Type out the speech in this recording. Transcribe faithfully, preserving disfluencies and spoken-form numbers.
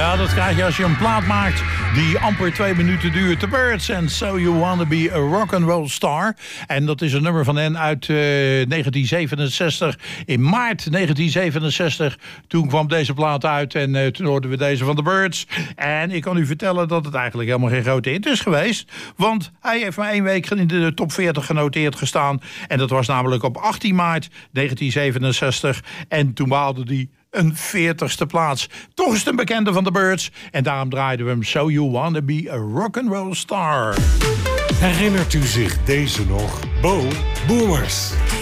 Ja, dat krijg je als je een plaat maakt die amper twee minuten duurt. The Byrds and So You Wanna Be a Rock'n'Roll Star. En dat is een nummer van hen uit uh, negentien zevenenzestig. In maart negentien zevenenzestig, toen kwam deze plaat uit en uh, toen hoorden we deze van The Byrds. En ik kan u vertellen dat het eigenlijk helemaal geen grote hit is geweest. Want hij heeft maar één week in de top veertig genoteerd gestaan. En dat was namelijk op achttien maart negentien zevenenzestig. En toen behaalde hij een veertigste plaats. Toch is het een bekende van The Byrds. En daarom draaiden we hem So You Wanna Be a Rock'n'Roll Star. Herinnert u zich deze nog? Bo Boomers.